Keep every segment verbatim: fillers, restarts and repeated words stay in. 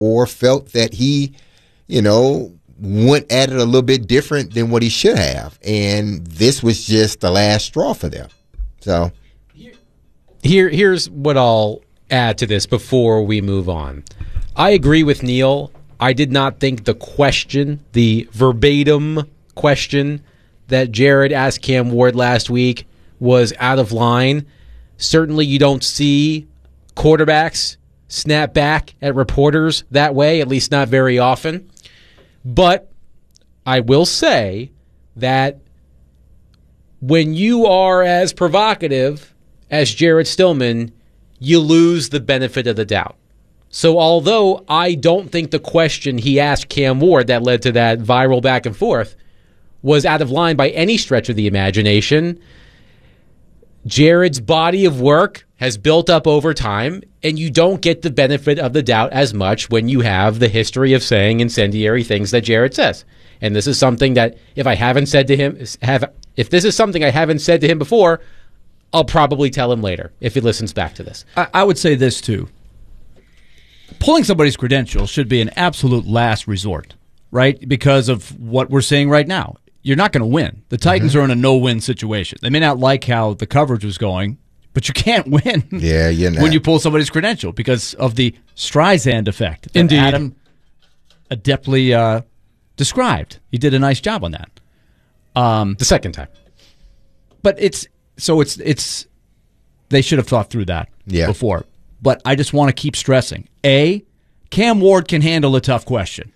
or felt that he, you know, went at it a little bit different than what he should have. And this was just the last straw for them. So here, here's what I'll add to this before we move on. I agree with Neil. I did not think the question, the verbatim question that Jared asked Cam Ward last week was out of line. Certainly you don't see quarterbacks snap back at reporters that way, at least not very often. But I will say that when you are as provocative as Jared Stillman, you lose the benefit of the doubt. So although I don't think the question he asked Cam Ward that led to that viral back and forth was out of line by any stretch of the imagination, Jared's body of work has built up over time, and you don't get the benefit of the doubt as much when you have the history of saying incendiary things that Jared says. And this is something that if I haven't said to him, have if this is something I haven't said to him before, I'll probably tell him later if he listens back to this. I, I would say this too. Pulling somebody's credentials should be an absolute last resort, right? Because of what we're seeing right now. You're not going to win. The Titans mm-hmm. are in a no-win situation. They may not like how the coverage was going, but you can't win yeah, you're not. when you pull somebody's credential because of the Streisand effect that Indeed. Adam adeptly uh, described. He did a nice job on that. Um, the second time. But it's so it's it's they should have thought through that yeah. before. But I just want to keep stressing. A, Cam Ward can handle a tough question.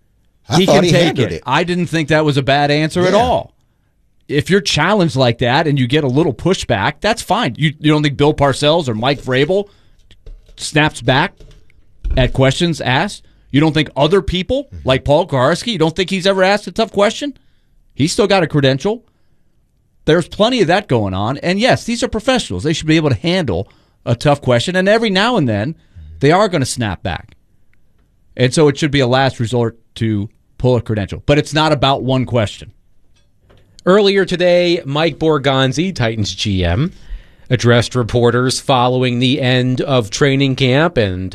I he thought can he take it. it. I didn't think that was a bad answer yeah. at all. If you're challenged like that and you get a little pushback, that's fine. You, you don't think Bill Parcells or Mike Vrabel snaps back at questions asked? You don't think other people, like Paul Kuharsky, you don't think he's ever asked a tough question? He's still got a credential. There's plenty of that going on. And yes, these are professionals. They should be able to handle a tough question. And every now and then, they are going to snap back. And so it should be a last resort to pull a credential. But it's not about one question. Earlier today, Mike Borgonzi, Titans G M, addressed reporters following the end of training camp and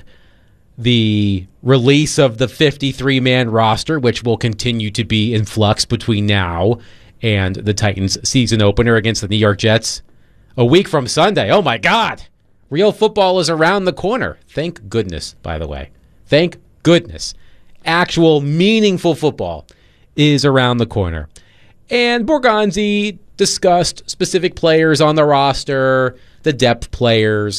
the release of the fifty-three man roster, which will continue to be in flux between now and the Titans' season opener against the New York Jets a week from Sunday. Oh, my God. Real football is around the corner. Thank goodness, by the way. Thank goodness. Actual meaningful football is around the corner. And Borgonzi discussed specific players on the roster, the depth players,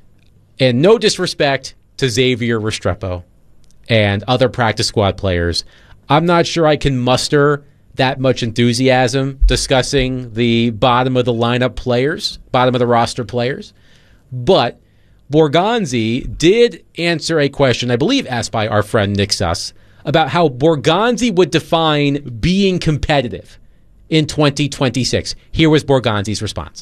and no disrespect to Xavier Restrepo and other practice squad players. I'm not sure I can muster that much enthusiasm discussing the bottom of the lineup players, bottom of the roster players. But Borgonzi did answer a question, I believe asked by our friend Nick Suss, about how Borgonzi would define being competitive in twenty twenty-six. Here was Borgonzi's response.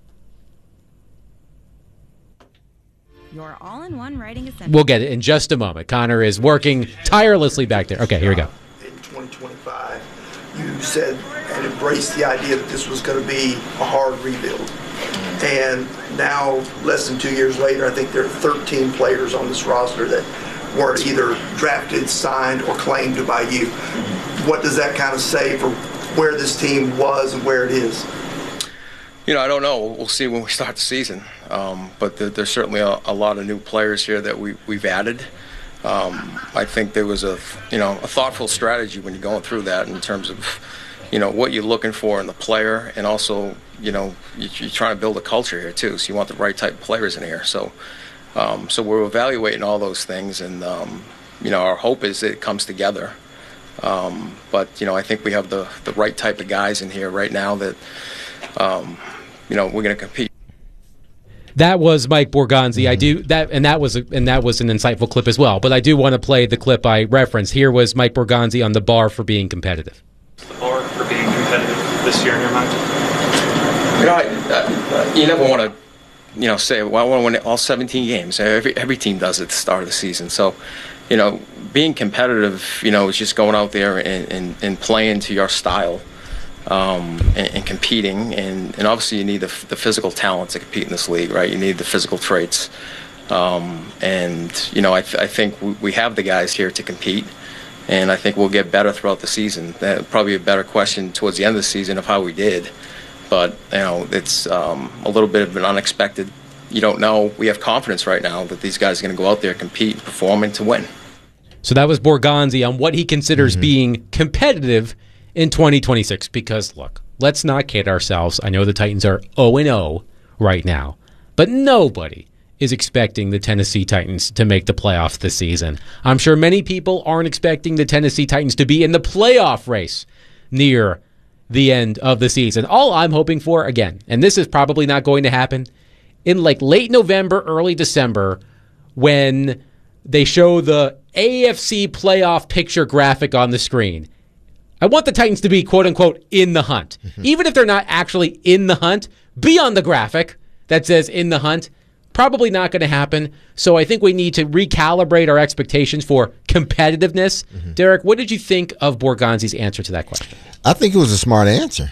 Your all-in-one writing essential. We'll get it in just a moment. Connor is working tirelessly back there. Okay, here we go. In twenty twenty-five, you said and embraced the idea that this was going to be a hard rebuild. And now, less than two years later, I think there are thirteen players on this roster that weren't either drafted, signed, or claimed by you. What does that kind of say for where this team was and where it is? You know, I don't know. We'll see when we start the season. Um, but the, there's certainly a, a lot of new players here that we, we've added. Um, I think there was a, you know, a thoughtful strategy when you're going through that in terms of, you know, what you're looking for in the player, and also, you know, you, you're trying to build a culture here too. So you want the right type of players in here. So, um, so we're evaluating all those things, and um, you know, our hope is that it comes together. Um, but you know, I think we have the the right type of guys in here right now that, um, you know, we're going to compete. That was Mike Borgonzi. Mm-hmm. I do that, and that was a, and that was an insightful clip as well. But I do want to play the clip I referenced. Here was Mike Borgonzi on the bar for being competitive. The bar for being competitive this year in your mind? You know, I, uh, you never want to, you know, say, well, I want to win all seventeen games. Every every team does at the start of the season. So, you know, being competitive, you know, is just going out there and, and, and playing to your style. Um, and, and competing, and, and obviously you need the, the physical talent to compete in this league, right? You need the physical traits. Um, and, you know, I, th- I think we, we have the guys here to compete, and I think we'll get better throughout the season. That probably a better question towards the end of the season of how we did. But, you know, it's um, a little bit of an unexpected. You don't know. We have confidence right now that these guys are going to go out there, compete, perform, and to win. So that was Borgonzi on what he considers mm-hmm. being competitive in twenty twenty-six. Because, look, let's not kid ourselves. I know the Titans are oh and oh right now, but nobody is expecting the Tennessee Titans to make the playoffs this season. I'm sure many people aren't expecting the Tennessee Titans to be in the playoff race near the end of the season. All I'm hoping for, again, and this is probably not going to happen, in like late November, early December, when they show the A F C playoff picture graphic on the screen, I want the Titans to be, quote-unquote, in the hunt. Mm-hmm. Even if they're not actually in the hunt, be on the graphic that says in the hunt. Probably not going to happen. So I think we need to recalibrate our expectations for competitiveness. Mm-hmm. Derek, what did you think of Borgonzi's answer to that question? I think it was a smart answer.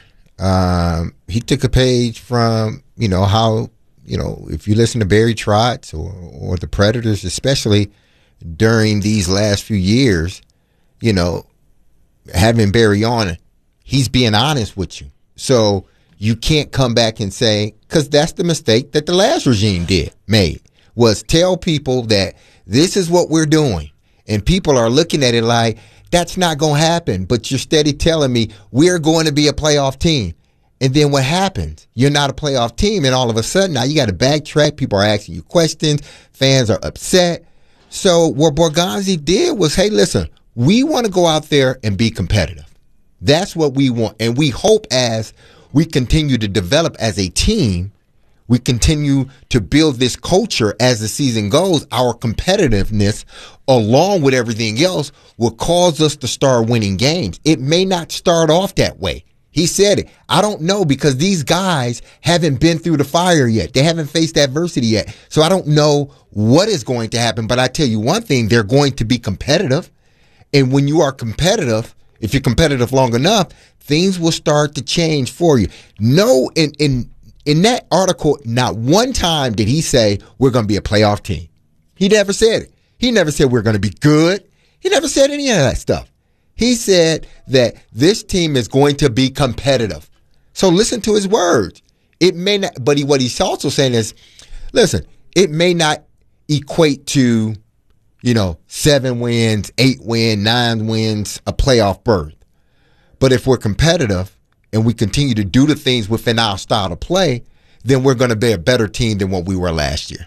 Um, he took a page from, you know, how, you know, if you listen to Barry Trotz or, or the Predators, especially during these last few years, you know, having Barry on, he's being honest with you. So you can't come back and say, because that's the mistake that the last regime did, made, was tell people that this is what we're doing. And people are looking at it like, that's not going to happen. But you're steady telling me we're going to be a playoff team. And then what happens? You're not a playoff team. And all of a sudden, now you got to backtrack. People are asking you questions. Fans are upset. So what Borgonzi did was, hey, listen, we want to go out there and be competitive. That's what we want. And we hope as we continue to develop as a team, we continue to build this culture as the season goes, our competitiveness, along with everything else, will cause us to start winning games. It may not start off that way. He said it. I don't know, because these guys haven't been through the fire yet. They haven't faced adversity yet. So I don't know what is going to happen. But I tell you one thing, they're going to be competitive. And when you are competitive, if you're competitive long enough, things will start to change for you. No, in in in that article, not one time did he say we're going to be a playoff team. He never said it. He never said we're going to be good. He never said any of that stuff. He said that this team is going to be competitive. So listen to his words. It may not, but he, what he's also saying is, listen, it may not equate to, you know, seven wins, eight wins, nine wins, a playoff berth. But if we're competitive and we continue to do the things within our style of play, then we're going to be a better team than what we were last year.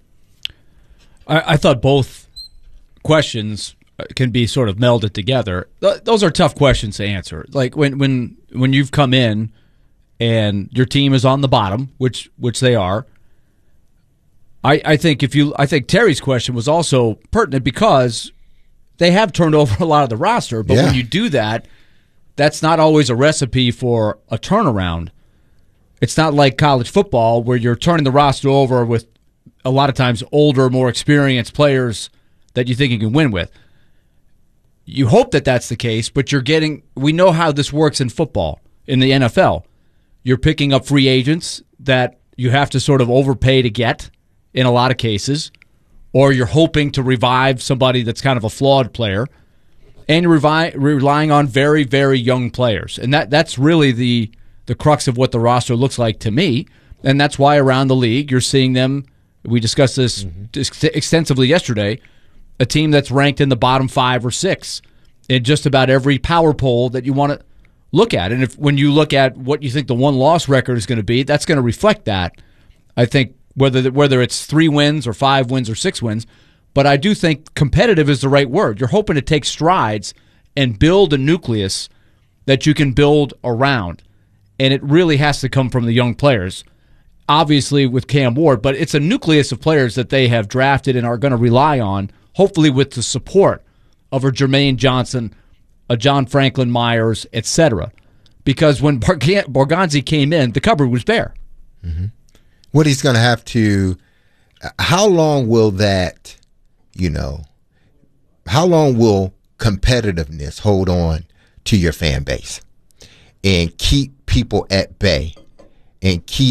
I, I thought both questions can be sort of melded together. Th- those are tough questions to answer. Like when when when you've come in and your team is on the bottom, which which they are. I, I think if you I think Terry's question was also pertinent because they have turned over a lot of the roster, but yeah. when you do that, that's not always a recipe for a turnaround. It's not like college football where you're turning the roster over with a lot of times older, more experienced players that you think you can win with. You hope that that's the case, but you're getting – we know how this works in football, in the N F L. You're picking up free agents that you have to sort of overpay to get in a lot of cases, or you're hoping to revive somebody that's kind of a flawed player, and you're revi- relying on very, very young players. And that that's really the, the crux of what the roster looks like to me, and that's why around the league you're seeing them – we discussed this mm-hmm. extensively yesterday – a team that's ranked in the bottom five or six in just about every power poll that you want to look at. And if when you look at what you think the one-loss record is going to be, that's going to reflect that. I think whether whether it's three wins or five wins or six wins, but I do think competitive is the right word. You're hoping to take strides and build a nucleus that you can build around, and it really has to come from the young players. Obviously with Cam Ward, but it's a nucleus of players that they have drafted and are going to rely on, hopefully with the support of a Jermaine Johnson, a John Franklin Myers, et cetera. Because when Borgonzi came in, the cupboard was bare. Mm-hmm. What he's going to have to, how long will that, you know, how long will competitiveness hold on to your fan base and keep people at bay and keep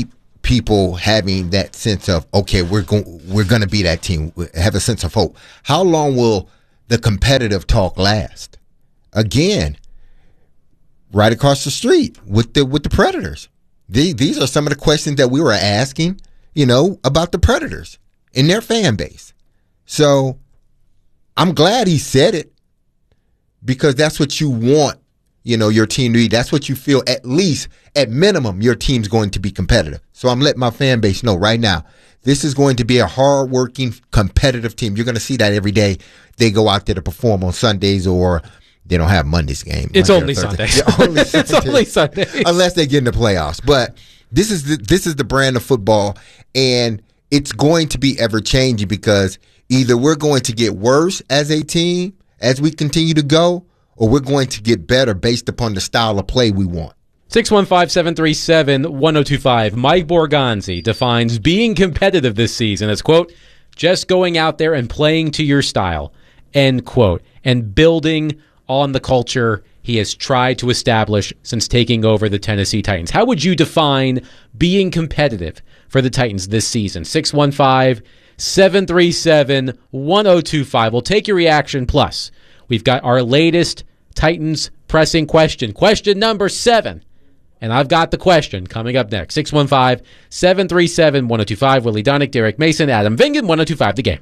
people having that sense of, okay, we're going we're going to be that team, have a sense of hope. How long will the competitive talk last? Again, right across the street with the with the Predators. The, these are some of the questions that we were asking, you know, about the Predators and their fan base. So I'm glad he said it, because that's what you want, you know, your team to be. That's what you feel, at least, at minimum, your team's going to be competitive. So I'm letting my fan base know right now, this is going to be a hard-working, competitive team. You're going to see that every day they go out there to perform on Sundays, or they don't have Monday's game. It's Monday only Sundays. Yeah, only it's Sundays. only Sundays. Unless they get in the playoffs. But this is the, this is the brand of football, and it's going to be ever-changing, because either we're going to get worse as a team as we continue to go, or we're going to get better based upon the style of play we want. six one five, seven three seven, one oh two five. Mike Borgonzi defines being competitive this season as, quote, just going out there and playing to your style, end quote, and building on the culture he has tried to establish since taking over the Tennessee Titans. How would you define being competitive for the Titans this season? six one five, seven three seven, one oh two five. We'll take your reaction. Plus, we've got our latest Titans pressing question. Question number seven. And I've got the question coming up next. six one five, seven three seven, one oh two five. Willie Donick, Derek Mason, Adam Vingan, one oh two five The Game.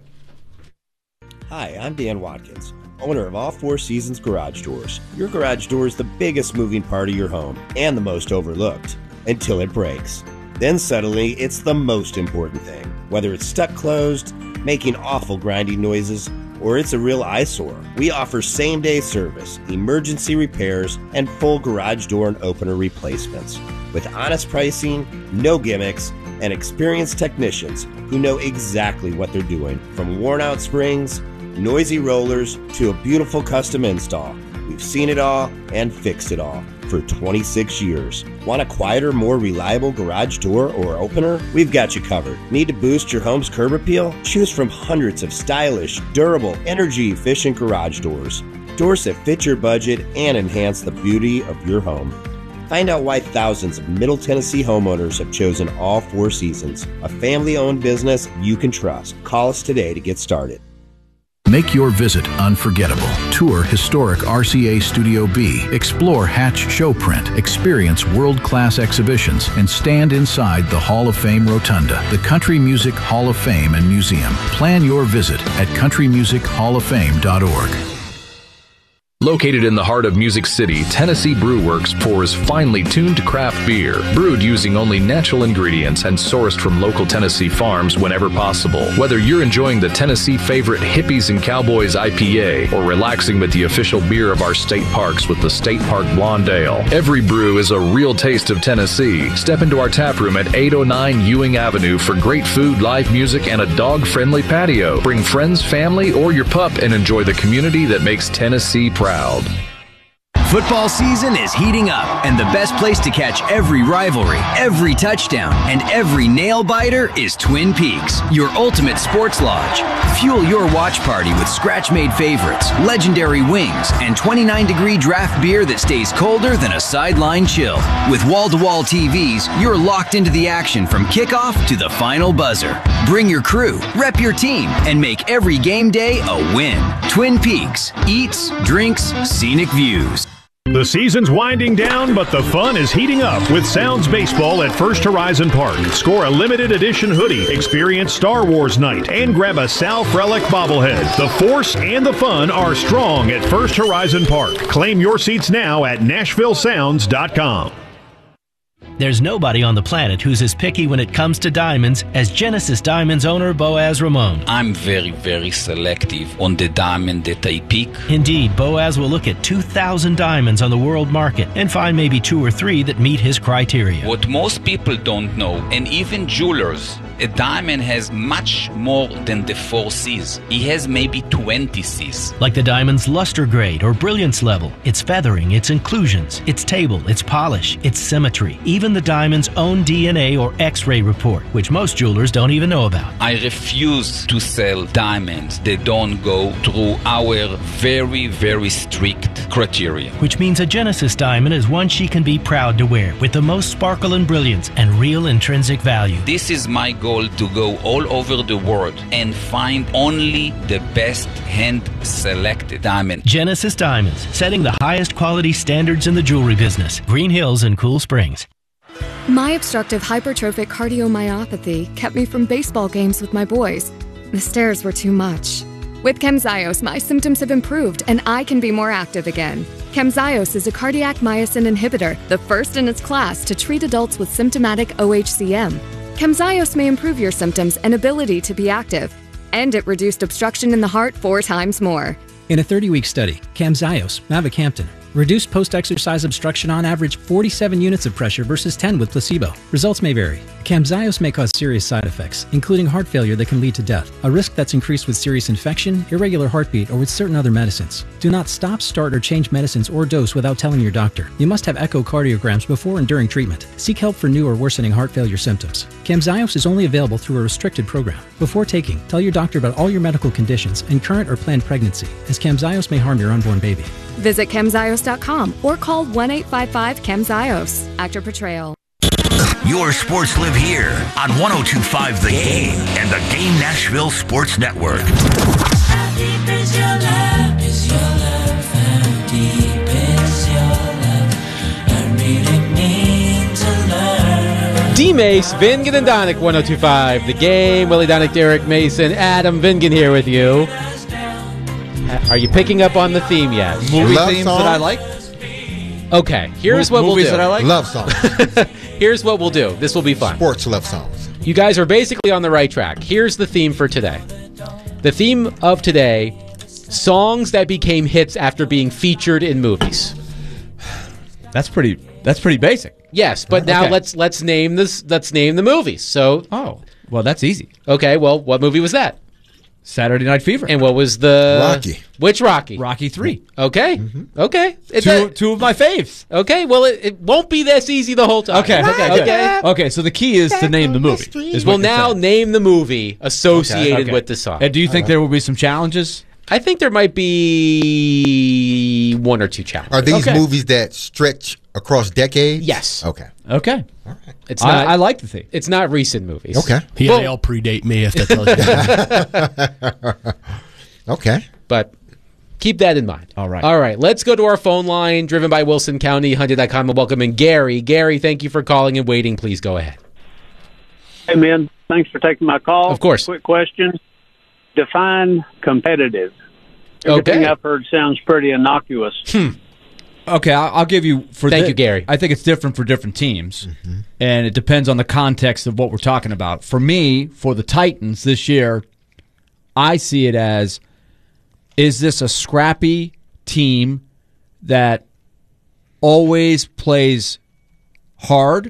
Hi, I'm Dan Watkins, owner of All Four Seasons Garage Doors. Your garage door is the biggest moving part of your home and the most overlooked, until it breaks. Then suddenly, it's the most important thing. Whether it's stuck closed, making awful grinding noises, or it's a real eyesore, we offer same-day service, emergency repairs, and full garage door and opener replacements. With honest pricing, no gimmicks, and experienced technicians who know exactly what they're doing. From worn-out springs, noisy rollers, to a beautiful custom install. We've seen it all and fixed it all for twenty-six years. Want a quieter, more reliable garage door or opener? We've got you covered. Need to boost your home's curb appeal? Choose from hundreds of stylish, durable, energy-efficient garage doors. Doors that fit your budget and enhance the beauty of your home. Find out why thousands of Middle Tennessee homeowners have chosen All Four Seasons, a family-owned business you can trust. Call us today to get started. Make your visit unforgettable. Tour historic R C A Studio B. Explore Hatch Showprint. Experience world-class exhibitions and stand inside the Hall of Fame Rotunda, the Country Music Hall of Fame and Museum. Plan your visit at country music hall of fame dot org. Located in the heart of Music City, Tennessee Brew Works pours finely tuned craft beer, brewed using only natural ingredients and sourced from local Tennessee farms whenever possible. Whether you're enjoying the Tennessee favorite Hippies and Cowboys I P A or relaxing with the official beer of our state parks with the State Park Blonde Ale, every brew is a real taste of Tennessee. Step into our tap room at eight oh nine Ewing Avenue for great food, live music, and a dog-friendly patio. Bring friends, family, or your pup and enjoy the community that makes Tennessee proud. Football season is heating up, and the best place to catch every rivalry, every touchdown, and every nail-biter is Twin Peaks, your ultimate sports lodge. Fuel your watch party with scratch-made favorites, legendary wings, and twenty-nine degree draft beer that stays colder than a sideline chill. With wall-to-wall T Vs, you're locked into the action from kickoff to the final buzzer. Bring your crew, rep your team, and make every game day a win. Twin Peaks. Eats, drinks, scenic views. The season's winding down, but the fun is heating up with Sounds Baseball at First Horizon Park. Score a limited edition hoodie, experience Star Wars night, and grab a Sal Frelick bobblehead. The force and the fun are strong at First Horizon Park. Claim your seats now at nashville sounds dot com. There's nobody on the planet who's as picky when it comes to diamonds as Genesis Diamonds owner Boaz Ramon. I'm very, very selective on the diamond that I pick. Indeed, Boaz will look at two thousand diamonds on the world market and find maybe two or three that meet his criteria. What most people don't know, and even jewelers A diamond has much more than the four C's. He has maybe twenty C's. Like the diamond's luster grade or brilliance level, its feathering, its inclusions, its table, its polish, its symmetry, even the diamond's own D N A or X-ray report, which most jewelers don't even know about. I refuse to sell diamonds that don't go through our very, very strict criteria. Which means a Genesis diamond is one she can be proud to wear, with the most sparkle and brilliance and real intrinsic value. This is my goal, to go all over the world and find only the best hand-selected diamond. Genesis Diamonds, setting the highest quality standards in the jewelry business. Green Hills and Cool Springs. My obstructive hypertrophic cardiomyopathy kept me from baseball games with my boys. The stairs were too much. With Camzyos, my symptoms have improved and I can be more active again. Camzyos is a cardiac myosin inhibitor, the first in its class to treat adults with symptomatic O H C M. Camzyos may improve your symptoms and ability to be active, and it reduced obstruction in the heart four times more. In a thirty-week study, Camzyos, mavacamten, reduced post-exercise obstruction on average forty-seven units of pressure versus ten with placebo. Results may vary. Camzyos may cause serious side effects, including heart failure that can lead to death, a risk that's increased with serious infection, irregular heartbeat, or with certain other medicines. Do not stop, start, or change medicines or dose without telling your doctor. You must have echocardiograms before and during treatment. Seek help for new or worsening heart failure symptoms. Camzyos is only available through a restricted program. Before taking, tell your doctor about all your medical conditions and current or planned pregnancy, as Camzyos may harm your unborn baby. Visit camzyos dot com or call one eight five five camzyos. Actor Portrayal. Your sports live here on one oh two point five The Game and the Game Nashville Sports Network. D-Mace, Vingan and Donick, one oh two point five The Game. Willie Donick, Derek Mason, Adam Vingan here with you. Are you picking up on the theme yet? Movie Love themes song? That I like? Okay, here's Mo- what we'll do. Movies that I like? Love songs. Here's what we'll do. This will be fun. Sports love songs. You guys are basically on the right track. Here's the theme for today. The theme of today, songs that became hits after being featured in movies. That's pretty that's pretty basic. Yes, but now Okay. let's let's name this let's name the movies. So Oh, well that's easy. Okay, well, what movie was that? Saturday Night Fever. And what was the Rocky. Which Rocky? Rocky three. Okay. Okay. It- Two, that- two of my faves. okay, well it, it won't be this easy the whole time. Okay, okay, Okay. okay. Okay, so the key is to name the movie. is what Well, you're now saying. name the movie associated Okay. with the song. And do you think there will be some challenges? I think there might be one or two challenges. Are these Okay. movies that stretch across decades? Yes. Okay. Okay. It's I, not. I like the theme. It's not recent movies. Okay. Yeah, Well- they all predate me if that tells you. Okay. But keep that in mind. All right. All right. Let's go to our phone line, driven by Wilson County, Hyundai dot com, and welcome in Gary. Gary, thank you for calling and waiting. Please go ahead. Hey, man. Thanks for taking my call. Of course. Quick question. Define competitive. Everything Okay. I've heard sounds pretty innocuous. Okay, I'll, I'll give you for Thank thi- you, Gary. I think it's different for different teams, and it depends on the context of what we're talking about. For me, for the Titans this year, I see it as: is this a scrappy team that always plays hard,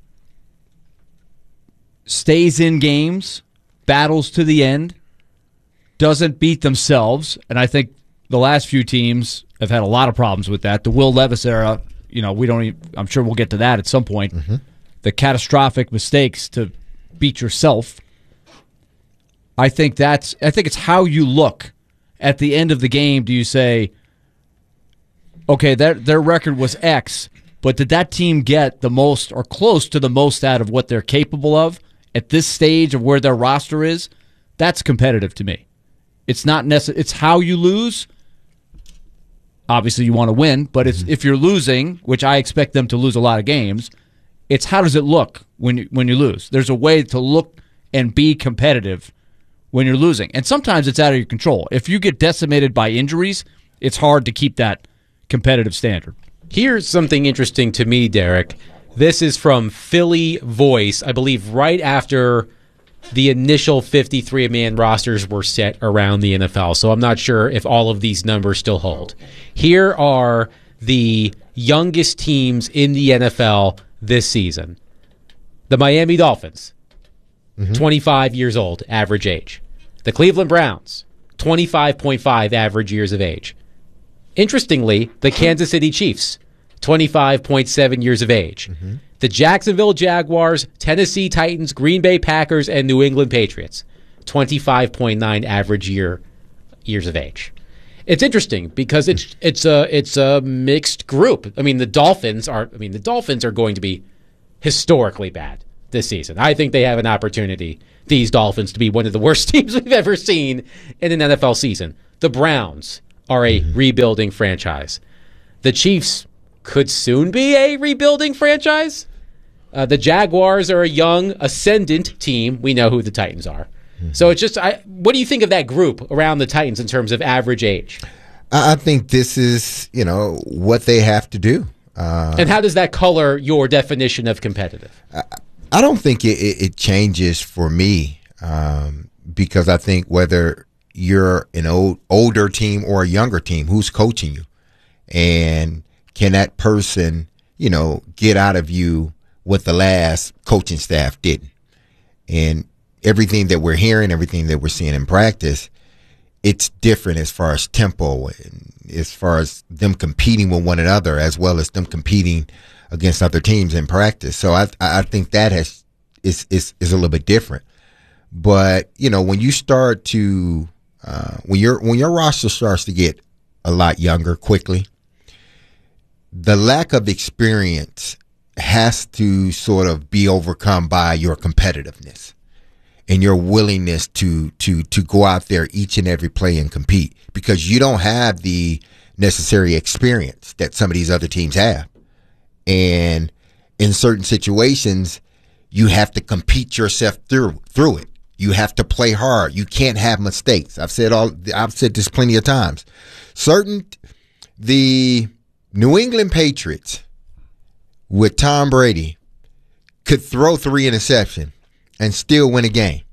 stays in games, battles to the end, doesn't beat themselves? And I think the last few teams have had a lot of problems with that. The Will Levis era, you know, we don't even, I'm sure we'll get to that at some point. The catastrophic mistakes to beat yourself. I think that's I think it's how you look at the end of the game. Do you say, okay, their their record was X, but did that team get the most or close to the most out of what they're capable of at this stage of where their roster is? That's competitive to me. It's not necessary. It's how you lose. Obviously, you want to win, but it's, if you're losing, which I expect them to lose a lot of games, it's how does it look when you, when you lose? There's a way to look and be competitive when you're losing, and sometimes it's out of your control. If you get decimated by injuries, it's hard to keep that competitive standard. Here's something interesting to me, Derek. This is from Philly Voice, I believe right after the initial fifty-three man rosters were set around the N F L. So I'm not sure if all of these numbers still hold. Here are the youngest teams in the N F L this season. The Miami Dolphins, mm-hmm. twenty-five years old, average age. The Cleveland Browns, twenty-five point five average years of age. Interestingly, the Kansas City Chiefs, twenty-five point seven years of age. Mm-hmm. The Jacksonville Jaguars, Tennessee Titans, Green Bay Packers, and New England Patriots, twenty-five point nine average year years of age. It's interesting because it's it's a it's a mixed group. I mean, the Dolphins are I mean, the Dolphins are going to be historically bad this season. I think they have an opportunity, these Dolphins, to be one of the worst teams we've ever seen in an N F L season. The Browns are a mm-hmm. rebuilding franchise. The Chiefs could soon be a rebuilding franchise. Uh, the Jaguars are a young, ascendant team. We know who the Titans are. Mm-hmm. So it's just, I, what do you think of that group around the Titans in terms of average age? I think this is, you know, what they have to do. Uh, and how does that color your definition of competitive? I, I don't think it, it, it changes for me um, because I think whether you're an old, older team or a younger team, who's coaching you? And can that person, you know, get out of you what the last coaching staff didn't? And everything that we're hearing, everything that we're seeing in practice, it's different as far as tempo and as far as them competing with one another as well as them competing against other teams in practice. So I I think that has is is is a little bit different. But, you know, when you start to uh, when your when your roster starts to get a lot younger quickly, the lack of experience has to sort of be overcome by your competitiveness and your willingness to to to go out there each and every play and compete, because you don't have the necessary experience that some of these other teams have. And in certain situations, you have to compete yourself through through it. You have to play hard. You can't have mistakes. I've said all I've said this plenty of times. Certain the New England Patriots with Tom Brady could throw three interceptions and still win a game.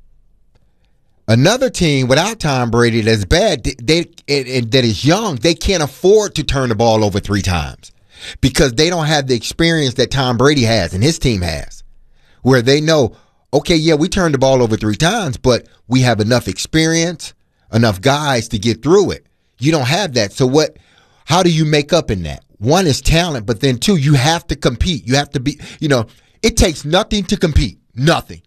Another team without Tom Brady that's bad, they, they that is young, they can't afford to turn the ball over three times because they don't have the experience that Tom Brady has and his team has, where they know, okay, yeah, we turned the ball over three times, but we have enough experience, enough guys to get through it. You don't have that. So what? How do you make up in that? One is talent, but then two, you have to compete. You have to be, you know, it takes nothing to compete. Nothing.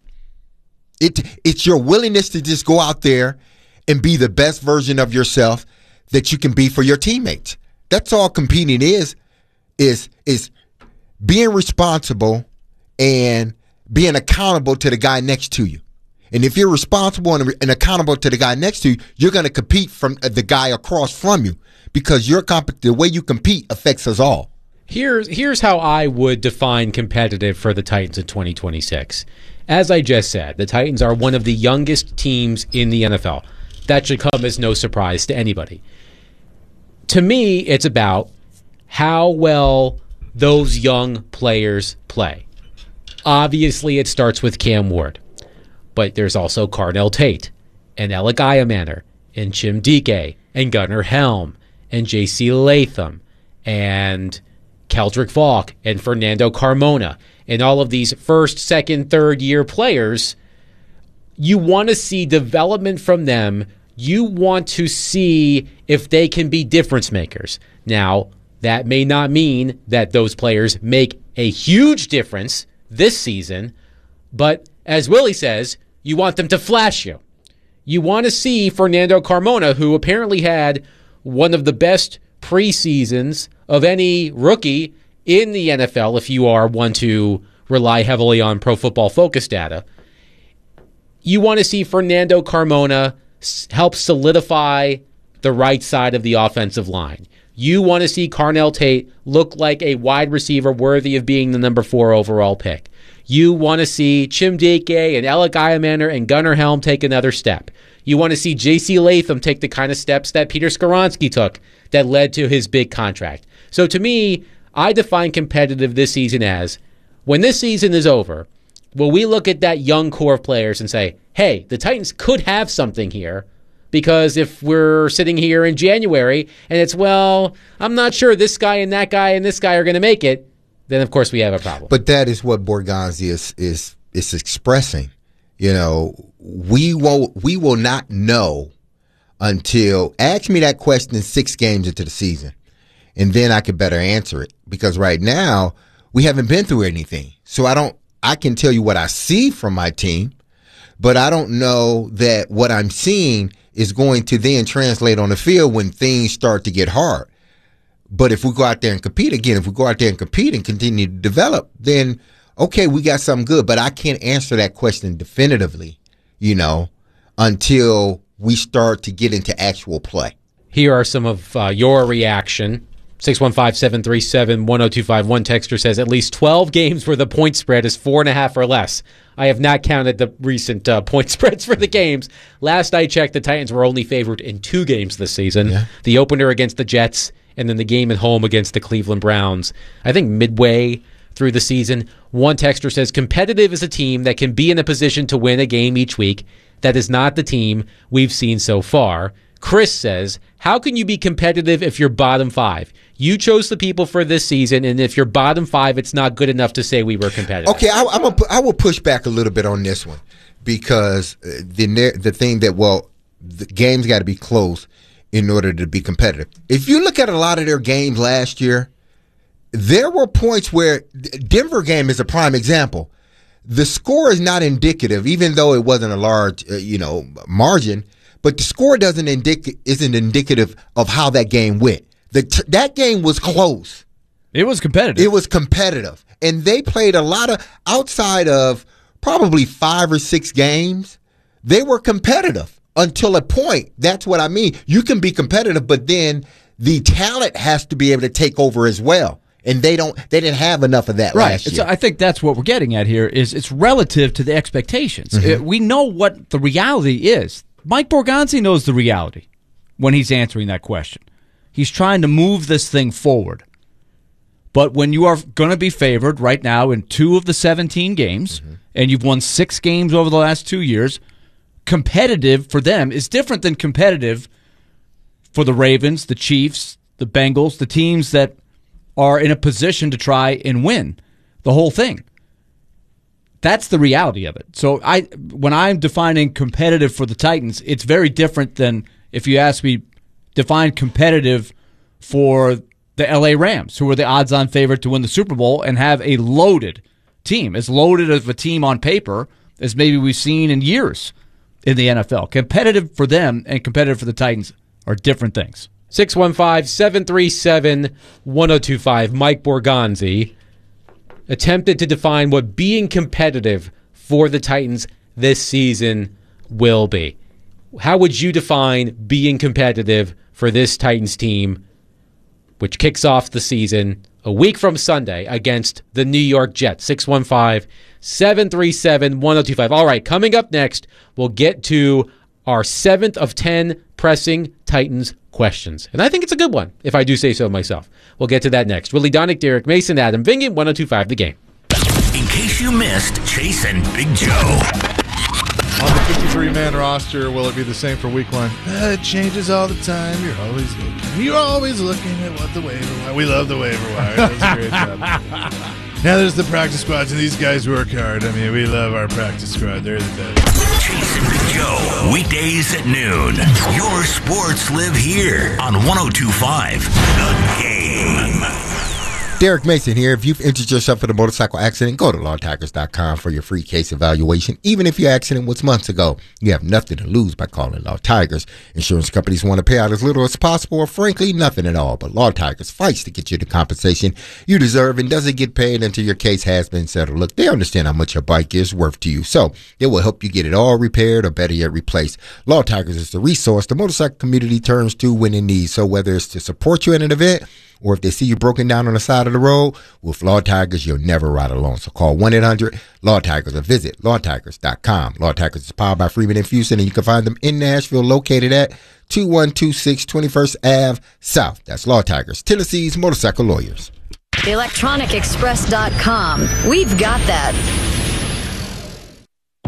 It It's your willingness to just go out there and be the best version of yourself that you can be for your teammates. That's all competing is, is, is being responsible and being accountable to the guy next to you. And if you're responsible and, and accountable to the guy next to you, you're going to compete from the guy across from you, because your comp- the way you compete affects us all. Here's here's how I would define competitive for the Titans in twenty twenty-six. As I just said, the Titans are one of the youngest teams in the N F L. That should come as no surprise to anybody. To me, it's about how well those young players play. Obviously, it starts with Cam Ward, but there's also Carnell Tate and Alec Iamander and Chim Dike and Gunnar Helm and J C Latham and Keldrick Falk and Fernando Carmona and all of these first, second, third year players. You want to see development from them. You want to see if they can be difference makers. Now, that may not mean that those players make a huge difference this season, but as Willie says, you want them to flash you. You want to see Fernando Carmona, who apparently had one of the best preseasons of any rookie in the N F L, if you are one to rely heavily on Pro Football Focus data. You want to see Fernando Carmona help solidify the right side of the offensive line. You want to see Carnell Tate look like a wide receiver worthy of being the number four overall pick. You want to see Chim Dike and Alec Iamander and Gunnar Helm take another step. You want to see J C Latham take the kind of steps that Peter Skoronski took that led to his big contract. So to me, I define competitive this season as, when this season is over, will we look at that young core of players and say, hey, the Titans could have something here? Because if we're sitting here in January and it's, well, I'm not sure this guy and that guy and this guy are going to make it, then of course we have a problem. But that is what Borgonzi is is is expressing. You know, we won't, we will not know until, ask me that question six games into the season, and then I could better answer it. Because right now, we haven't been through anything. So I don't, I can tell you what I see from my team, but I don't know that what I'm seeing is going to then translate on the field when things start to get hard. But if we go out there and compete again, if we go out there and compete and continue to develop, then okay, we got something good. But I can't answer that question definitively, you know, until we start to get into actual play. Here are some of uh, your reaction. six one five, seven three seven, one oh two five. One texter says, at least twelve games where the point spread is four and a half or less. I have not counted the recent uh, point spreads for the games. Last I checked, the Titans were only favored in two games this season. Yeah. The opener against the Jets and then the game at home against the Cleveland Browns. I think midway through the season, one texter says, competitive is a team that can be in a position to win a game each week. That is not the team we've seen so far. Chris says, how can you be competitive if you're bottom five? You chose the people for this season, and if you're bottom five, it's not good enough to say we were competitive. Okay, I, I'm a, I will push back a little bit on this one because the the thing that, well, the game's got to be close in order to be competitive. If you look at a lot of their games last year, there were points where Denver game is a prime example. The score is not indicative, even though it wasn't a large, uh, you know, margin. But the score doesn't indic- isn't indicative of how that game went. The t- that game was close. It was competitive. It was competitive. And they played a lot of, outside of probably five or six games, they were competitive until a point. That's what I mean. You can be competitive, but then the talent has to be able to take over as well. And they don't. They didn't have enough of that right. last year. So I think that's what we're getting at here. Is it's relative to the expectations. Mm-hmm. We know what the reality is. Mike Borgonzi knows the reality when he's answering that question. He's trying to move this thing forward. But when you are going to be favored right now in two of the seventeen games, mm-hmm. and you've won six games over the last two years, competitive for them is different than competitive for the Ravens, the Chiefs, the Bengals, the teams that are in a position to try and win the whole thing. That's the reality of it. So I, when I'm defining competitive for the Titans, it's very different than if you ask me, define competitive for the L A Rams, who are the odds-on favorite to win the Super Bowl and have a loaded team, as loaded of a team on paper as maybe we've seen in years in the N F L. Competitive for them and competitive for the Titans are different things. six one five, seven three seven, one oh two five. Mike Borgonzi attempted to define what being competitive for the Titans this season will be. How would you define being competitive for this Titans team, which kicks off the season a week from Sunday against the New York Jets? six one five, seven three seven, one oh two five. All right, coming up next, we'll get to our seventh of ten pressing Titans questions. And I think it's a good one, if I do say so myself. We'll get to that next. Willie Donick, Derek Mason, Adam Vingan, one oh two five The Game. In case you missed Chase and Big Joe. On the fifty-three man roster, will it be the same for week one? Uh, it changes all the time. You're always looking. You're always looking at what the waiver wire. We love the waiver wire. That's a great job. Now there's the practice squads, and these guys work hard. I mean, we love our practice squad. They're the best. Chase and Big Joe, weekdays at noon. Your sports live here on one oh two five The Game. Derek Mason here. If you've injured yourself in a motorcycle accident, go to law tigers dot com for your free case evaluation. Even if your accident was months ago, you have nothing to lose by calling Law Tigers. Insurance companies want to pay out as little as possible, or frankly, nothing at all. But Law Tigers fights to get you the compensation you deserve and doesn't get paid until your case has been settled. Look, they understand how much your bike is worth to you, so they will help you get it all repaired or better yet replaced. Law Tigers is the resource the motorcycle community turns to when in need. So whether it's to support you in an event, or if they see you broken down on the side of the road, with Law Tigers, you'll never ride alone. So call one eight hundred Law Tigers or visit law tigers dot com. Law Tigers is powered by Freeman and Fuson, and you can find them in Nashville, located at two one two six twenty-first Avenue South. That's Law Tigers, Tennessee's motorcycle lawyers. electronic express dot com. We've got that.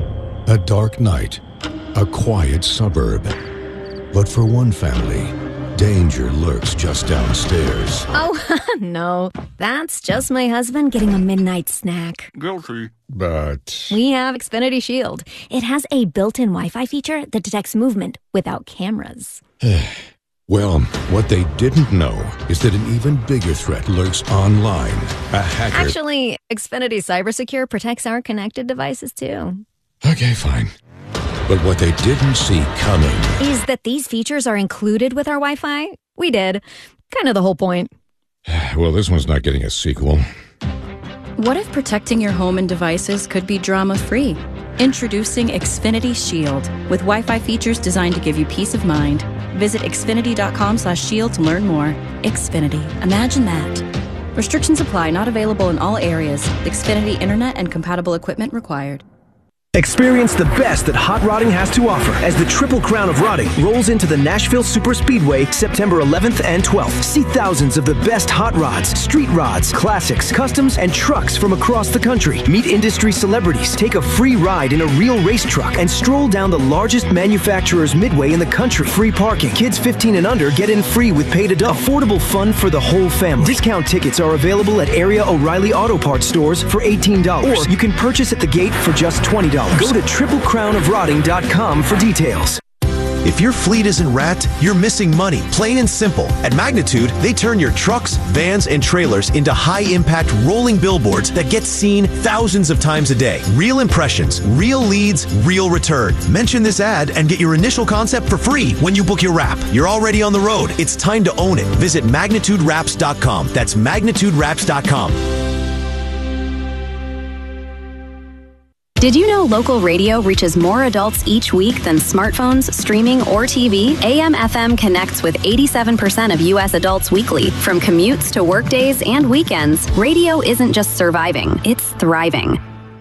A dark night, a quiet suburb. But for one family, Danger lurks just downstairs. Oh, no. That's just my husband getting a midnight snack. Guilty. But... We have Xfinity Shield. It has a built-in Wi-Fi feature that detects movement without cameras. Well, what they didn't know is that an even bigger threat lurks online. A hacker... Actually, Xfinity CyberSecure protects our connected devices, too. Okay, fine. But what they didn't see coming is that these features are included with our Wi-Fi. We did. Kind of the whole point. Well, this one's not getting a sequel. What if protecting your home and devices could be drama-free? Introducing Xfinity Shield with Wi-Fi features designed to give you peace of mind. Visit xfinity.com slash shield to learn more. Xfinity. Imagine that. Restrictions apply. Not available in all areas. Xfinity Internet and compatible equipment required. Experience the best that hot rodding has to offer as the Triple Crown of Rodding rolls into the Nashville Super Speedway September eleventh and twelfth. See thousands of the best hot rods, street rods, classics, customs, and trucks from across the country. Meet industry celebrities, take a free ride in a real race truck, and stroll down the largest manufacturer's midway in the country. Free parking. Kids fifteen and under get in free with paid adult. Affordable fun for the whole family. Discount tickets are available at area O'Reilly Auto Parts stores for eighteen dollars. Or you can purchase at the gate for just twenty dollars. Go to triple crown of rodding dot com for details. If your fleet isn't wrapped, you're missing money, plain and simple. At Magnitude, they turn your trucks, vans, and trailers into high-impact rolling billboards that get seen thousands of times a day. Real impressions, real leads, real return. Mention this ad and get your initial concept for free when you book your wrap. You're already on the road. It's time to own it. Visit magnitude wraps dot com. That's magnitude wraps dot com. Did you know local radio reaches more adults each week than smartphones, streaming, or T V? A M F M connects with eighty-seven percent of U S adults weekly. From commutes to workdays and weekends, radio isn't just surviving, it's thriving.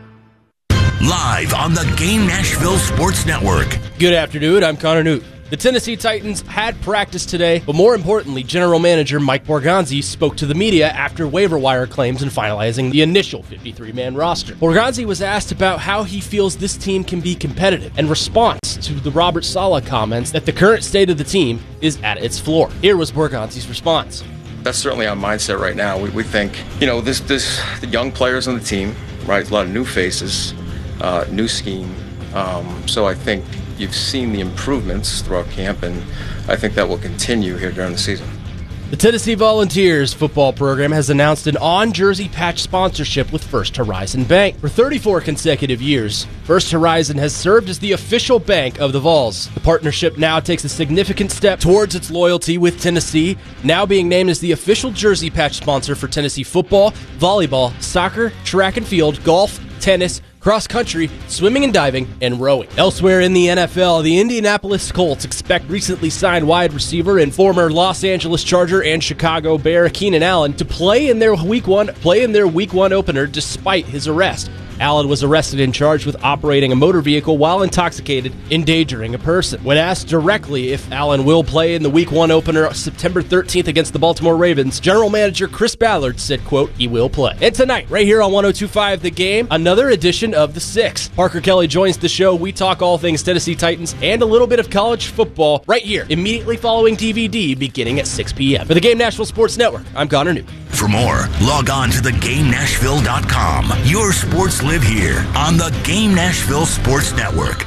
Live on the Game Nashville Sports Network. Good afternoon, I'm Connor Newt. The Tennessee Titans had practice today, but more importantly, General Manager Mike Borgonzi spoke to the media after waiver wire claims and finalizing the initial fifty-three man roster. Borgonzi was asked about how he feels this team can be competitive in response to the Robert Saleh comments that the current state of the team is at its floor. Here was Borgonzi's response. That's certainly our mindset right now. We, we think, you know, this, this the young players on the team, right, a lot of new faces, uh, new scheme. Um, so I think you've seen the improvements throughout camp, and I think that will continue here during the season. The Tennessee Volunteers football program has announced an on-jersey patch sponsorship with First Horizon Bank. For thirty-four consecutive years, First Horizon has served as the official bank of the Vols. The partnership now takes a significant step towards its loyalty with Tennessee, now being named as the official jersey patch sponsor for Tennessee football, volleyball, soccer, track and field, golf, tennis, cross country, swimming and diving, and rowing. Elsewhere in the N F L, the Indianapolis Colts expect recently signed wide receiver and former Los Angeles Charger and Chicago Bear Keenan Allen to play in their week one play in their week one opener despite his arrest. Allen was arrested and charged with operating a motor vehicle while intoxicated, endangering a person. When asked directly if Allen will play in the Week one opener September thirteenth against the Baltimore Ravens, General Manager Chris Ballard said, quote, he will play. And tonight, right here on one oh two point five The Game, another edition of The Six. Parker Kelly joins the show. We talk all things Tennessee Titans and a little bit of college football right here, immediately following D V D, beginning at six p.m. For the Game Nashville Sports Network, I'm Connor Newt. For more, log on to the game nashville dot com. Your sports live here on the Game Nashville Sports Network.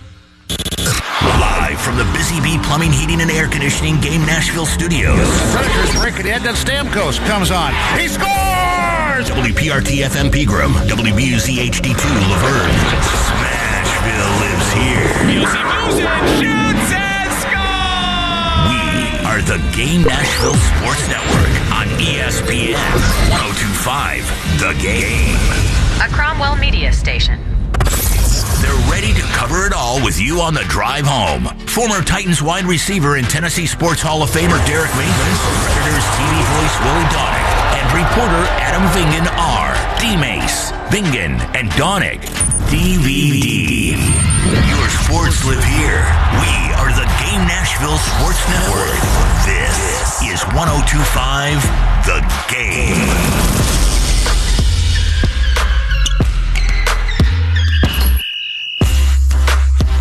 Live from the Busy Bee Plumbing, Heating, and Air Conditioning Game Nashville studios. Predators break it in, then Stamkos comes on. He scores! W P R T F M Pegram, W B U Z H D two Laverne. Smashville lives here. Music moves it, shoots and scores! We are the Game Nashville Sports Network on E S P N one oh two point five The Game. A Cromwell media station. They're ready to cover it all with you on the drive home. Former Titans wide receiver and Tennessee Sports Hall of Famer Derek Mason, Predators T V voice Willie Donick, and reporter Adam Vingen are D-Mace, Vingen, and Donick. D V D. Your sports live here. We are the Game Nashville Sports Network. This is one oh two point five The Game.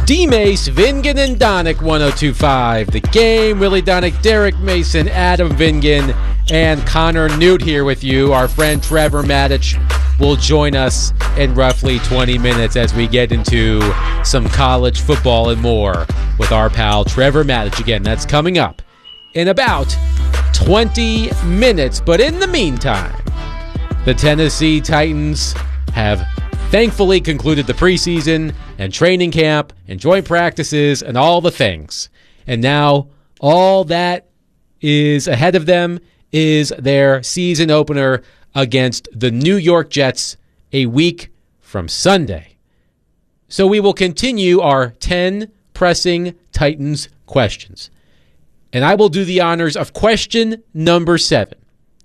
D-Mace, Vingan, and Donick, one oh two point five. The Game, Willie Donick, Derek Mason, Adam Vingan, and Connor Newt here with you. Our friend Trevor Matich will join us in roughly twenty minutes as we get into some college football and more with our pal Trevor Matich. Again, that's coming up in about twenty minutes. But in the meantime, the Tennessee Titans have thankfully concluded the preseason and training camp and joint practices and all the things. And now all that is ahead of them is their season opener against the New York Jets a week from Sunday. So we will continue our ten pressing Titans questions. And I will do the honors of question number seven.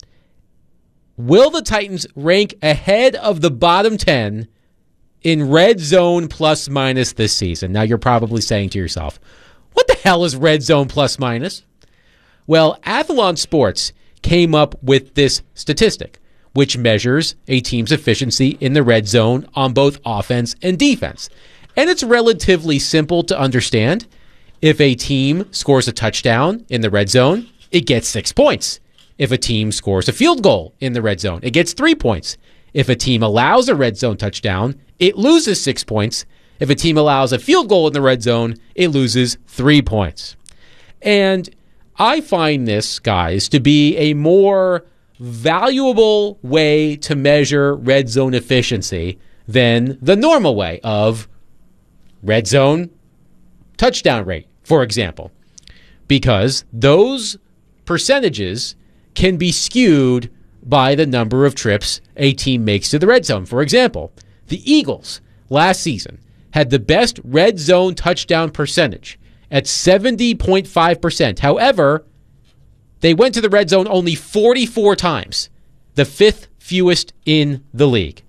Will the Titans rank ahead of the bottom ten in red zone plus minus this season? Now you're probably saying to yourself, what the hell is red zone plus minus? Well, Athlon Sports came up with this statistic, which measures a team's efficiency in the red zone on both offense and defense. And it's relatively simple to understand. If a team scores a touchdown in the red zone, it gets six points. If a team scores a field goal in the red zone, it gets three points. If a team allows a red zone touchdown, it loses six points. If a team allows a field goal in the red zone, it loses three points. And I find this, guys, to be a more valuable way to measure red zone efficiency than the normal way of red zone touchdown rate, for example, because those percentages can be skewed by the number of trips a team makes to the red zone. For example, the Eagles last season had the best red zone touchdown percentage at seventy point five percent. However, they went to the red zone only forty-four times, the fifth fewest in the league.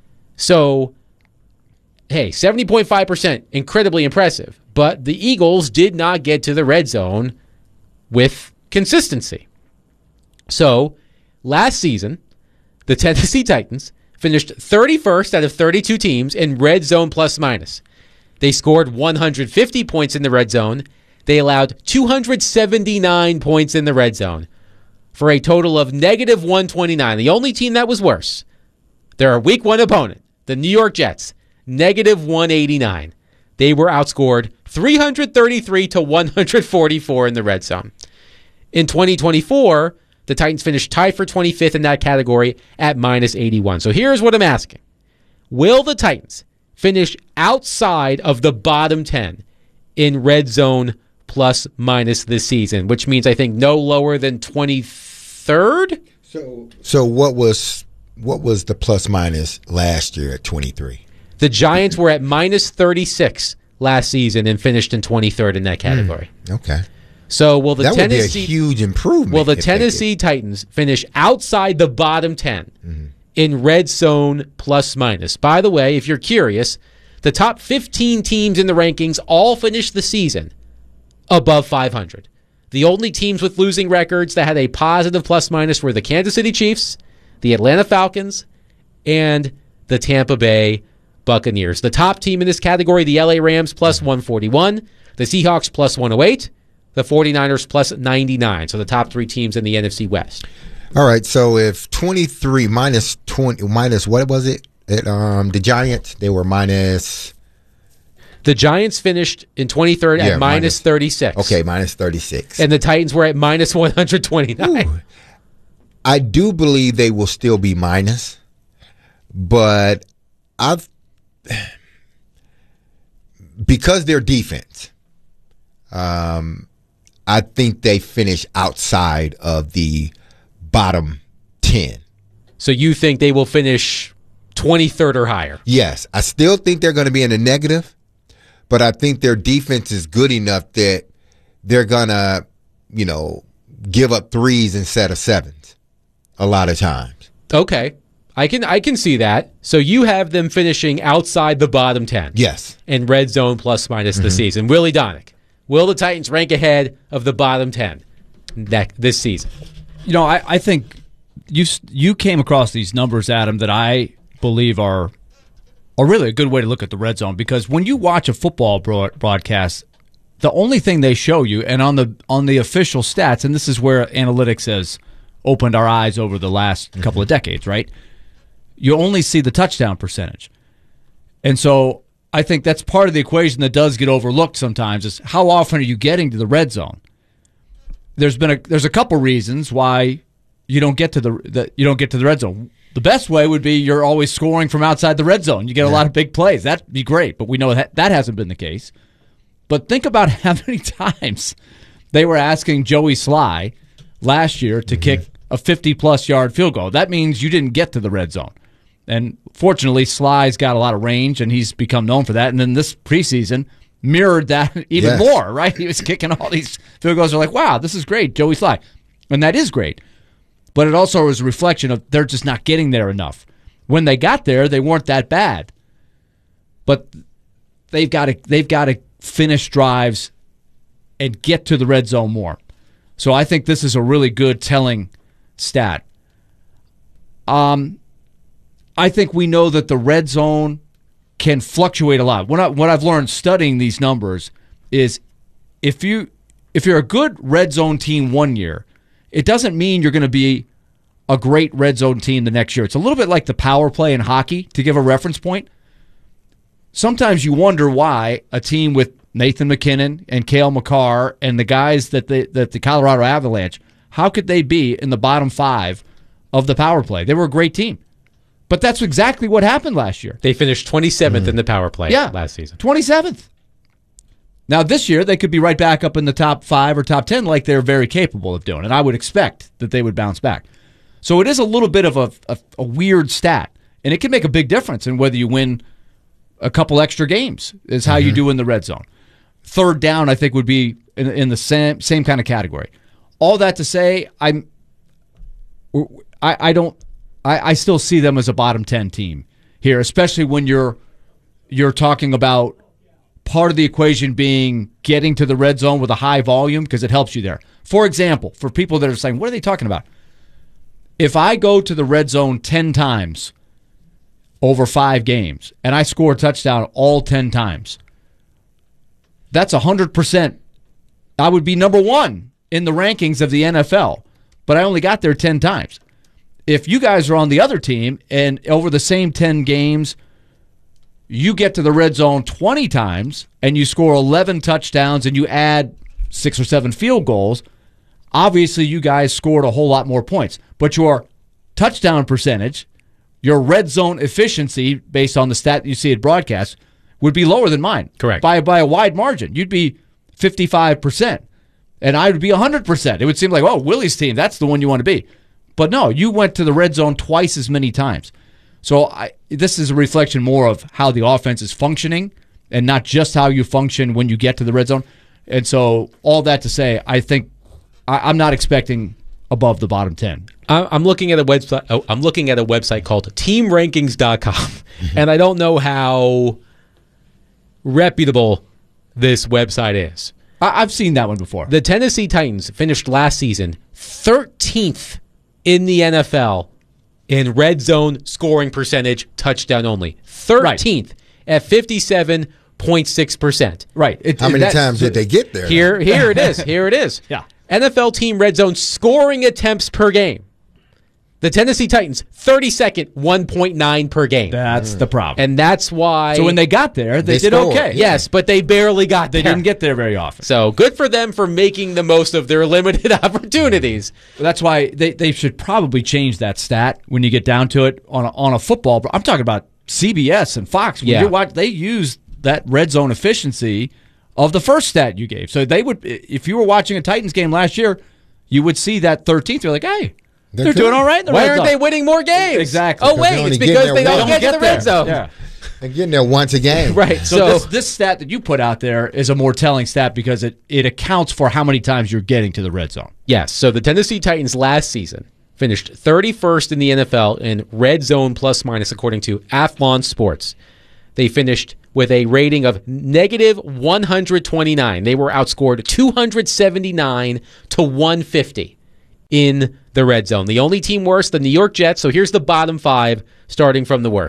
So, hey, seventy point five percent, incredibly impressive. But the Eagles did not get to the red zone with consistency. So, last season, the Tennessee Titans finished thirty-first out of thirty-two teams in red zone plus minus. They scored one hundred fifty points in the red zone. They allowed two hundred seventy-nine points in the red zone for a total of negative one twenty-nine. The only team that was worse, their week one opponent, the New York Jets, negative one eighty-nine. They were outscored three hundred thirty-three to one hundred forty-four in the red zone. In twenty twenty-four, the Titans finished tied for twenty-fifth in that category at minus eighty-one. So here's what I'm asking. Will the Titans finish outside of the bottom ten in red zone plus minus this season, which means I think no lower than twenty-third? So so what was what was the plus minus last year at twenty-three? The Giants were at minus thirty-six last season and finished in twenty-third in that category. Mm, okay. So will the that Tennessee would be a huge improvement? Will the Tennessee Titans finish outside the bottom ten mm-hmm. in red zone plus minus? By the way, if you're curious, the top fifteen teams in the rankings all finished the season above five hundred. The only teams with losing records that had a positive plus minus were the Kansas City Chiefs, the Atlanta Falcons, and the Tampa Bay Buccaneers. The top team in this category, the L A Rams, plus one forty-one, the Seahawks, plus one oh eight, the 49ers plus ninety-nine. So the top three teams in the N F C West. All right. So if twenty-three minus twenty minus what was it? At, um, the Giants, they were minus. The Giants finished in twenty-third yeah, at minus, minus thirty-six. Okay, minus thirty-six. And the Titans were at minus one hundred twenty-nine. Ooh. I do believe they will still be minus, but I've because their defense. Um. I think they finish outside of the bottom ten. So you think they will finish twenty-third or higher? Yes. I still think they're going to be in the negative, but I think their defense is good enough that they're going to, you know, give up threes instead of sevens a lot of times. Okay. I can I can see that. So you have them finishing outside the bottom ten. Yes. In red zone plus minus mm-hmm. the season. Willie Donick. Will the Titans rank ahead of the bottom ten that, this season? You know, I, I think you you came across these numbers, Adam, that I believe are are really a good way to look at the red zone, because when you watch a football broad- broadcast, the only thing they show you, and on the on the official stats, and this is where analytics has opened our eyes over the last mm-hmm. couple of decades, right? You only see the touchdown percentage. And so I think that's part of the equation that does get overlooked sometimes, is how often are you getting to the red zone? There's been a there's a couple reasons why you don't get to the, the you don't get to the red zone. The best way would be you're always scoring from outside the red zone. You get a yeah. lot of big plays. That'd be great, but we know that that hasn't been the case. But think about how many times they were asking Joey Sly last year to mm-hmm. kick a fifty-plus yard field goal. That means you didn't get to the red zone. And fortunately, Sly's got a lot of range, and he's become known for that. And then this preseason mirrored that even yes. more, right? He was kicking all these field goals. They're like, wow, this is great, Joey Sly. And that is great. But it also was a reflection of they're just not getting there enough. When they got there, they weren't that bad. But they've got to they've got to finish drives and get to the red zone more. So I think this is a really good telling stat. Um, I think we know that the red zone can fluctuate a lot. What, I, what I've learned studying these numbers is if you if you're a good red zone team one year, it doesn't mean you're going to be a great red zone team the next year. It's a little bit like the power play in hockey, to give a reference point. Sometimes you wonder why a team with Nathan McKinnon and Cale Makar and the guys that the, that the Colorado Avalanche, how could they be in the bottom five of the power play? They were a great team. But that's exactly what happened last year. They finished twenty-seventh mm. in the power play yeah, last season. twenty-seventh. Now, this year, they could be right back up in the top five or top ten like they're very capable of doing, and I would expect that they would bounce back. So it is a little bit of a, a, a weird stat, and it can make a big difference in whether you win a couple extra games, is how mm-hmm. you do in the red zone. Third down, I think, would be in, in the same same kind of category. All that to say, I'm, I, I don't, I, I still see them as a bottom ten team here, especially when you're you're talking about part of the equation being getting to the red zone with a high volume, because it helps you there. For example, for people that are saying, what are they talking about? If I go to the red zone ten times over five games and I score a touchdown all ten times, that's one hundred percent. I would be number one in the rankings of the N F L, but I only got there ten times. If you guys are on the other team and over the same ten games, you get to the red zone twenty times and you score eleven touchdowns and you add six or seven field goals, obviously you guys scored a whole lot more points. But your touchdown percentage, your red zone efficiency, based on the stat you see at broadcast, would be lower than mine. Correct. By, by a wide margin. You'd be fifty-five percent, and I would be one hundred percent. It would seem like, oh, Willie's team, that's the one you want to be. But no, you went to the red zone twice as many times. So I, this is a reflection more of how the offense is functioning and not just how you function when you get to the red zone. And so all that to say, I think I, I'm not expecting above the bottom ten. I'm looking at a website. Oh, I'm looking at a website called team rankings dot com, mm-hmm. and I don't know how reputable this website is. I, I've seen that one before. The Tennessee Titans finished last season thirteenth in the N F L in red zone scoring percentage, touchdown only. thirteenth right. at fifty-seven point six percent. Right. It, How many that, times did they get there? Here, here it is. Here it is. Yeah. N F L team red zone scoring attempts per game. The Tennessee Titans, thirty-second, one point nine per game. That's mm. the problem. And that's why... So when they got there, they, they did scored. okay. Yes, but they barely got they there. They didn't get there very often. So good for them for making the most of their limited opportunities. That's why they, they should probably change that stat when you get down to it on a, on a football... I'm talking about C B S and Fox. When yeah. you watch, they use that red zone efficiency of the first stat you gave. So they would, if you were watching a Titans game last year, you would see that thirteenth. You're like, hey... They're, They're doing all right in the Why red aren't zone. they winning more games? Exactly. Oh, wait, it's because they don't get, get to the red zone. Yeah. They're getting there once a game. Right. So, so this, this stat that you put out there is a more telling stat because it, it accounts for how many times you're getting to the red zone. Yes. So the Tennessee Titans last season finished thirty-first in the N F L in red zone plus minus, according to Athlon Sports. They finished with a rating of negative one hundred twenty-nine. They were outscored two hundred seventy-nine to one hundred fifty in the red zone. The only team worse, the New York Jets. So here's the bottom five, starting from the worst.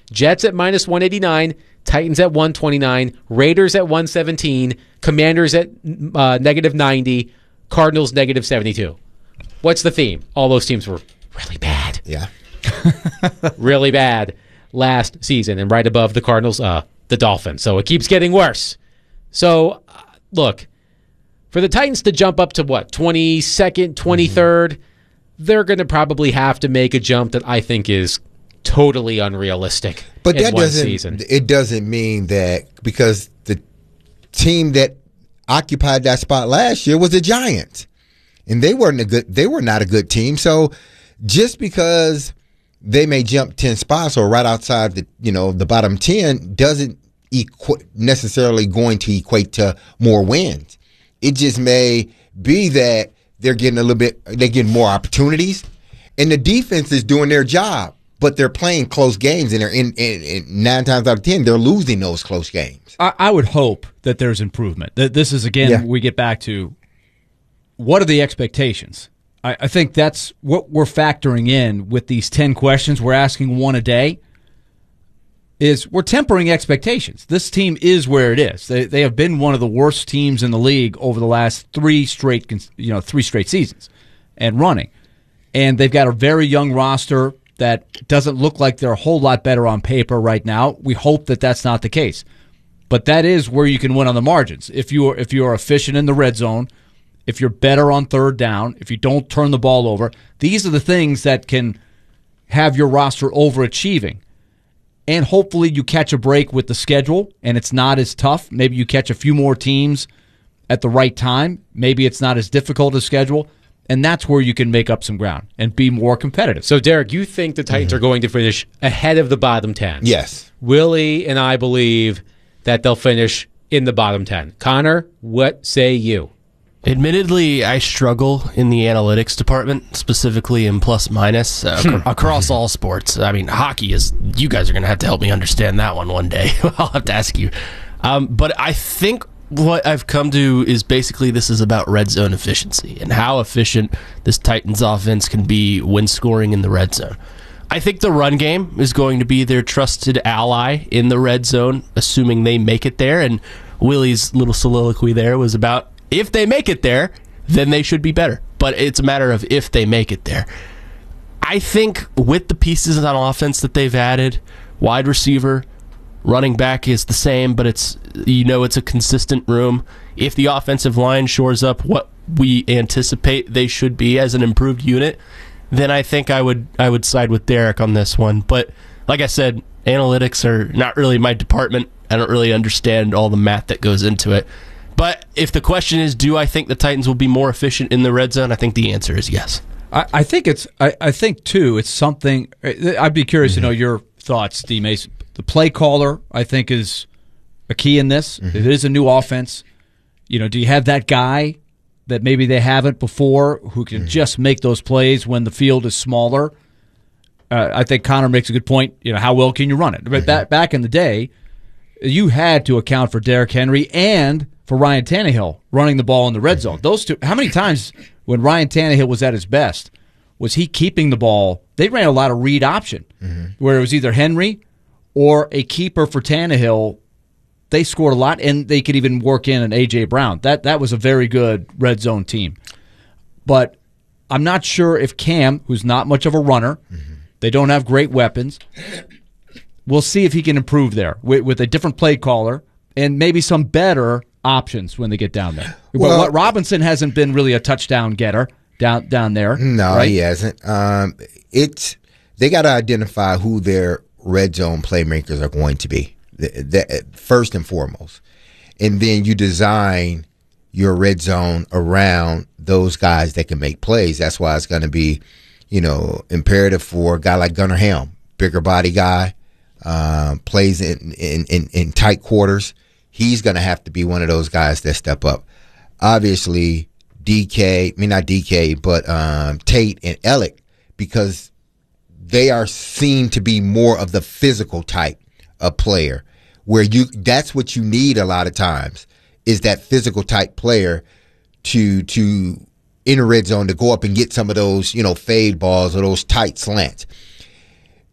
Jets at minus one eighty-nine, Titans at one twenty-nine, Raiders at one seventeen, Commanders at uh, negative ninety, Cardinals negative seventy-two. What's the theme? All those teams were really bad. Yeah. really bad last season, and right above the Cardinals, uh, the Dolphins. So it keeps getting worse. So, uh, look, for the Titans to jump up to what, twenty-second, twenty-third, mm-hmm. they're going to probably have to make a jump that I think is totally unrealistic. But in that one doesn't. season. It doesn't mean that because the team that occupied that spot last year was the Giants, and they weren't a good. They were not a good team. So just because they may jump ten spots or right outside the you know the bottom ten doesn't equ- necessarily going to equate to more wins. It just may be that they're getting a little bit. They're getting more opportunities, and the defense is doing their job. But they're playing close games, and they're in, in, in nine times out of ten, they're losing those close games. I, I would hope that there's improvement. That this is again, yeah. we get back to what are the expectations. I, I think that's what we're factoring in with these ten questions. We're asking one a day. Is we're tempering expectations. This team is where it is. They they have been one of the worst teams in the league over the last three straight, you know, three straight seasons, and running, and they've got a very young roster that doesn't look like they're a whole lot better on paper right now. We hope that that's not the case. But that is where you can win on the margins. If you are, if you are efficient in the red zone, if you're better on third down, if you don't turn the ball over, these are the things that can have your roster overachieving. And hopefully you catch a break with the schedule and it's not as tough. Maybe you catch a few more teams at the right time. Maybe it's not as difficult a schedule. And that's where you can make up some ground and be more competitive. So, Derek, you think the Titans mm-hmm. are going to finish ahead of the bottom ten? Yes. Willie and I believe that they'll finish in the bottom ten. Connor, what say you? Admittedly, I struggle in the analytics department, specifically in plus minus uh, ac- across all sports. I mean, hockey is, you guys are going to have to help me understand that one one day. I'll have to ask you. Um, but I think what I've come to is basically this is about red zone efficiency and how efficient this Titans offense can be when scoring in the red zone. I think the run game is going to be their trusted ally in the red zone, assuming they make it there. And Willie's little soliloquy there was about if they make it there, then they should be better. But it's a matter of if they make it there. I think with the pieces on offense that they've added, wide receiver, running back is the same, but it's you know it's a consistent room. If the offensive line shores up what we anticipate they should be as an improved unit, then I think I would I would side with Derek on this one. But like I said, analytics are not really my department. I don't really understand all the math that goes into it. But if the question is, do I think the Titans will be more efficient in the red zone? I think the answer is yes. I, I think it's I, I think too it's something I'd be curious mm-hmm. to know your thoughts, D. Mason. The play caller, I think, is a key in this. Mm-hmm. It is a new offense. You know, do you have that guy that maybe they haven't before who can mm-hmm. just make those plays when the field is smaller? Uh, I think Connor makes a good point. You know, how well can you run it? But mm-hmm. back, back in the day, you had to account for Derrick Henry and for Ryan Tannehill running the ball in the red zone. Those two. How many times when Ryan Tannehill was at his best was he keeping the ball? They ran a lot of read option mm-hmm. where it was either Henry or a keeper for Tannehill. They scored a lot, and they could even work in an A J. Brown. That that was a very good red zone team. But I'm not sure if Cam, who's not much of a runner, mm-hmm. they don't have great weapons, we'll see if he can improve there with, with a different play caller and maybe some better options when they get down there. Well, but Robinson hasn't been really a touchdown getter down down there. No, right? he hasn't. Um, it's they got to identify who their red zone playmakers are going to be, the, the, first and foremost. And then you design your red zone around those guys that can make plays. That's why it's going to be, you know, imperative for a guy like Gunnar Helm, bigger body guy, uh, plays in, in, in, in tight quarters. He's going to have to be one of those guys that step up. Obviously, D K, I mean, not D K, but um, Tate and Ellick, because they are seen to be more of the physical type of player, where you that's what you need a lot of times, is that physical type player to to in a red zone to go up and get some of those, you know, fade balls or those tight slants.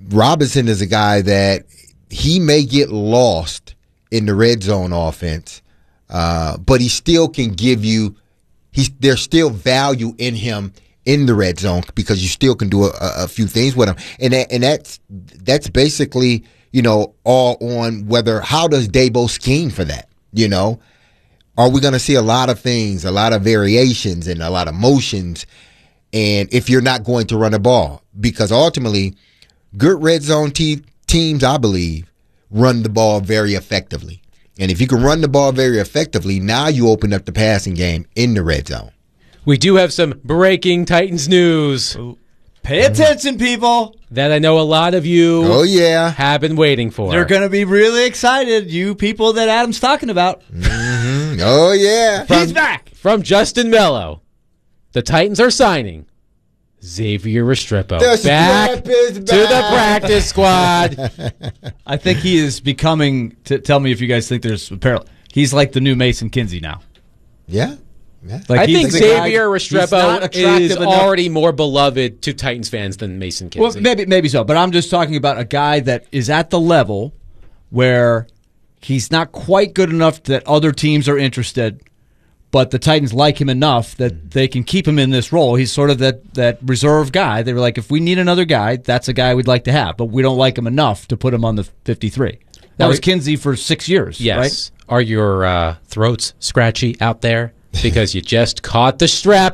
Robinson is a guy that he may get lost in the red zone offense, uh, but he still can give you. He's there's still value in him in the red zone because you still can do a, a few things with him, and that, and that's that's basically you know all on whether how does Dabo scheme for that. You know, are we going to see a lot of things, a lot of variations, and a lot of motions? And if you're not going to run the ball, because ultimately, good red zone te- teams, I believe, run the ball very effectively. And if you can run the ball very effectively, now you open up the passing game in the red zone. We do have some breaking Titans news. Pay attention, people. That I know a lot of you oh, yeah. have been waiting for. They're going to be really excited, you people that Adam's talking about. Mm-hmm. Oh, yeah. From, He's back. From Justin Mello. The Titans are signing Xavier Restrepo the back, back to the practice squad. I think he is becoming, t- tell me if you guys think there's a parallel. He's like the new Mason Kinsey now. Yeah. yeah. Like I think Xavier guy, Restrepo is enough. already more beloved to Titans fans than Mason Kinsey. Well, maybe, maybe so, but I'm just talking about a guy that is at the level where he's not quite good enough that other teams are interested, but the Titans like him enough that they can keep him in this role. He's sort of that, that reserve guy. They were like, if we need another guy, that's a guy we'd like to have, but we don't like him enough to put him on the fifty-three. That Are, was Kinsey for six years, yes. right? Are your uh, throats scratchy out there because you just caught the strap?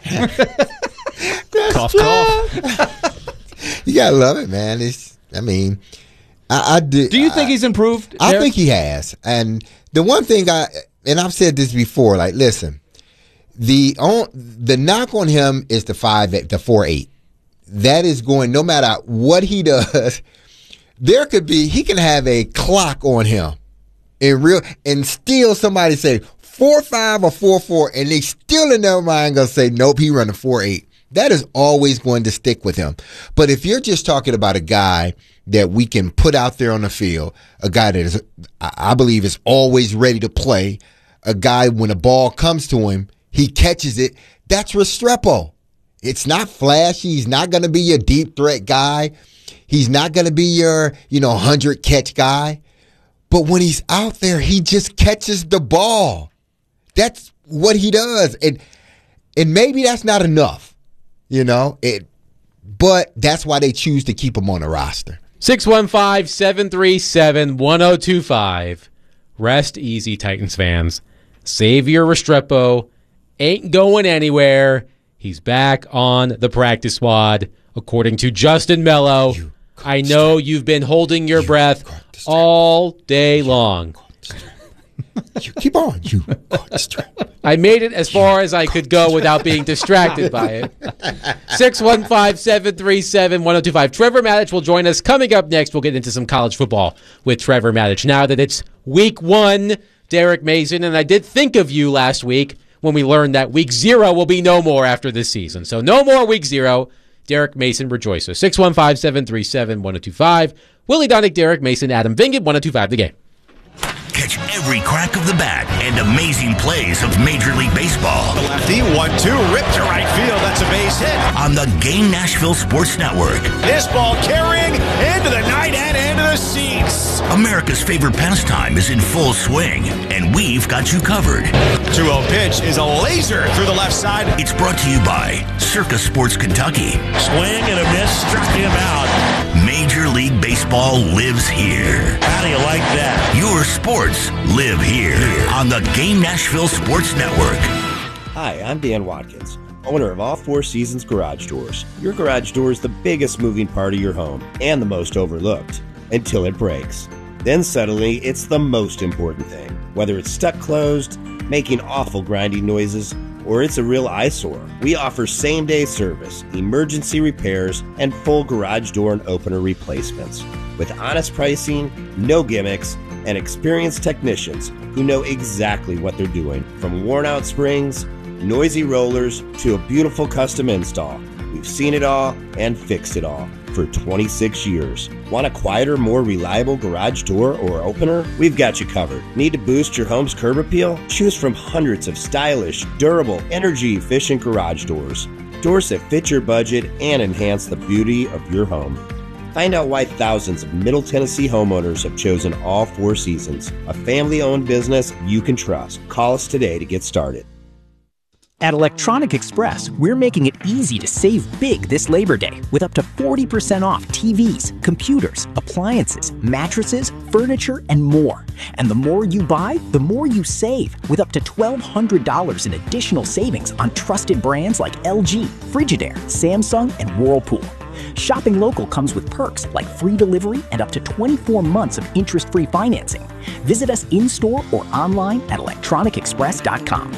Cough, cough. You gotta love it, man. It's, I mean, I, I do. Do you I, think he's improved? I Derek? think he has, and the one thing I. And I've said this before, like, listen, the on, the knock on him is the five, the four eight. That is going, no matter what he does, there could be, he can have a clock on him in real, and still somebody say four five or four four, and they still in their mind gonna say, nope, he running four eight. That is always going to stick with him. But if you're just talking about a guy that we can put out there on the field, a guy that is, I believe, is always ready to play, a guy when a ball comes to him, he catches it. That's Restrepo. It's not flashy. He's not going to be your deep threat guy. He's not going to be your, you know, hundred catch guy. But when he's out there, he just catches the ball. That's what he does. And and maybe that's not enough, you know. It, but that's why they choose to keep him on the roster. six one five, seven three seven, one oh two five. Rest easy, Titans fans. Xavier Restrepo ain't going anywhere. He's back on the practice squad, according to Justin Mello. I know you've been holding your you breath all day long. You keep on. You I made it as far as I could go without being distracted by it. six one five, seven three seven, one oh two five. Trevor Matich will join us. Coming up next, we'll get into some college football with Trevor Matich. Now that it's week one, Derek Mason, and I did think of you last week when we learned that week zero will be no more after this season. So no more week zero. Derek Mason rejoices. six one five, seven three seven, one oh two five. Willie Donick, Derek Mason, Adam Vingan, one oh two five The Game. Catch every crack of the bat and amazing plays of Major League Baseball. The lefty, one two, ripped to right field. That's a base hit. On the Game Nashville Sports Network. This ball carrying into the night and into the seats. America's favorite pastime is in full swing, and we've got you covered. two oh pitch is a laser through the left side. It's brought to you by Circus Sports Kentucky. Swing and a miss, struck him out. Major League Baseball lives here. How do you like that? Your sports live here on the Game Nashville Sports Network. Hi, I'm Dan Watkins, owner of All Four Seasons Garage Doors. Your garage door is the biggest moving part of your home and the most overlooked until it breaks. Then suddenly, it's the most important thing. Whether it's stuck closed, making awful grinding noises, or it's a real eyesore, we offer same-day service, emergency repairs, and full garage door and opener replacements. With honest pricing, no gimmicks, and experienced technicians who know exactly what they're doing. From worn-out springs, noisy rollers, to a beautiful custom install, we've seen it all and fixed it all for twenty-six years. Want a quieter, more reliable garage door or opener? We've got you covered. Need to boost your home's curb appeal? Choose from hundreds of stylish, durable, energy-efficient garage doors. Doors that fit your budget and enhance the beauty of your home. Find out why thousands of Middle Tennessee homeowners have chosen All Four Seasons, a family-owned business you can trust. Call us today to get started. At Electronic Express, we're making it easy to save big this Labor Day with up to forty percent off T Vs, computers, appliances, mattresses, furniture, and more. And the more you buy, the more you save with up to twelve hundred dollars in additional savings on trusted brands like L G, Frigidaire, Samsung, and Whirlpool. Shopping local comes with perks like free delivery and up to twenty-four months of interest-free financing. Visit us in-store or online at electronic express dot com.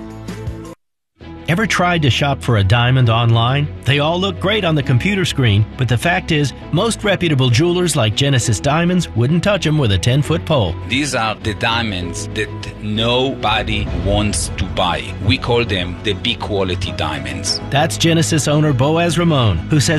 Ever tried to shop for a diamond online? They all look great on the computer screen, but the fact is, most reputable jewelers like Genesis Diamonds wouldn't touch them with a ten-foot pole. These are the diamonds that nobody wants to buy. We call them the B-quality diamonds. That's Genesis owner Boaz Ramon, who says